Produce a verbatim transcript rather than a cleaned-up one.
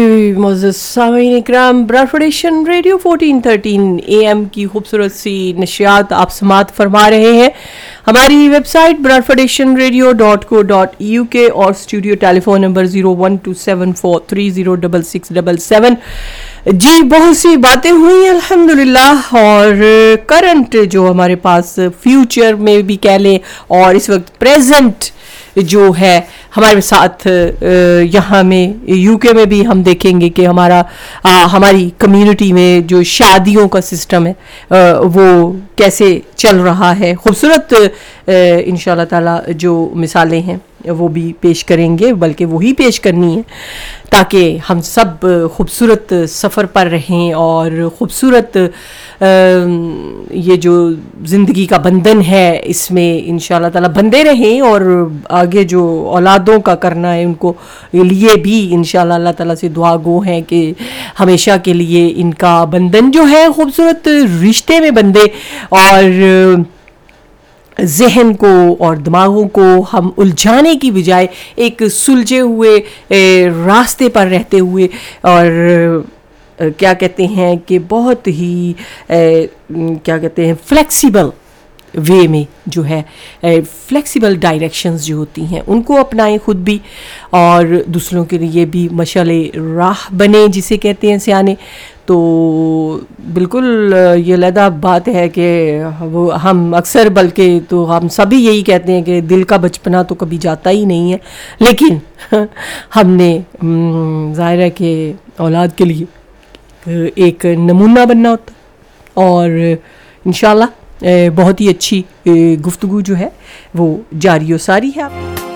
मोअज़्ज़ज़ सामीन इकराम, broadcasting radio fourteen thirteen A M की खूबसूरत सी नशियात आप समात फरमा रहे हैं हमारी website broadcasting radio dot co dot U के और studio telephone number zero one two seven four three zero double six double seven. जी, बहुत सी बातें हुई अल्हम्दुलिल्लाह, और करंट जो हमारे पास फ्यूचर में भी कह लें और इस वक्त प्रेजेंट जो है हमारे साथ यहाँ में यूके में भी हम देखेंगे कि हमारा आ, हमारी कम्युनिटी में जो शादियों का सिस्टम है आ, वो कैसे चल रहा है। खूबसूरत इंशाल्लाह ताला जो मिसालें हैं वो भी पेश करेंगे, बल्कि वही पेश करनी है ताकि हम सब खूबसूरत सफ़र पर रहें और ख़ूबसूरत ये जो ज़िंदगी का बंधन है इसमें इंशाल्लाह ताला बंधे रहें, और आगे जो औलादों का करना है उनको लिए भी इंशाल्लाह अल्लाह ताला से दुआ गो हैं कि हमेशा के लिए इनका बंधन जो है खूबसूरत रिश्ते में बंधे और ज़हन को और दिमागों को हम उलझाने की बजाय एक सुलझे हुए रास्ते पर रहते हुए और क्या कहते हैं कि बहुत ही क्या कहते हैं फ्लेक्सिबल वे में जो है फ्लेक्सिबल डायरेक्शंस जो होती हैं उनको अपनाएं खुद भी और दूसरों के लिए भी मशाले राह बने जिसे कहते हैं सियाने। तो बिल्कुल ये अलग बात है कि वो हम अक्सर बल्कि तो हम सभी यही कहते हैं कि दिल का बचपना तो कभी जाता ही नहीं है, लेकिन हमने ज़ाहिर है कि औलाद के लिए एक नमूना बनना होता और इंशाल्लाह बहुत ही अच्छी गुफ्तगू जो है वो जारी व सारी है।